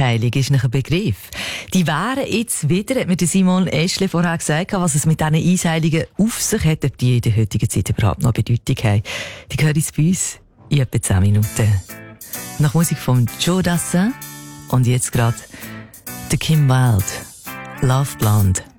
Eisheilung ist noch ein Begriff. Die wären jetzt wieder, hat mir Simon Eschle vorher gesagt, was es mit diesen Eisheilungen auf sich hat, ob die in der heutigen Zeit überhaupt noch Bedeutung haben. Die hören jetzt bei uns in etwa 10 Minuten. Nach Musik von Joe Dassin und jetzt gerade der Kim Wilde, Love Blonde.